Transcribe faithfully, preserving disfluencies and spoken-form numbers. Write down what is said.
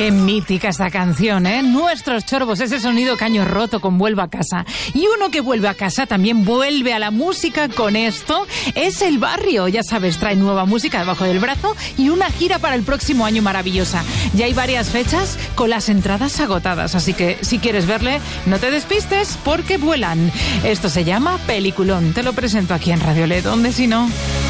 Qué mítica esta canción, ¿eh? Nuestros Chorbos, ese sonido caño roto con Vuelvo a casa. Y uno que vuelve a casa también vuelve a la música con esto. Es El Barrio, ya sabes, trae nueva música debajo del brazo y una gira para el próximo año maravillosa. Ya hay varias fechas con las entradas agotadas, así que si quieres verle, no te despistes porque vuelan. Esto se llama Peliculón. Te lo presento aquí en Radio L E, ¿dónde si no?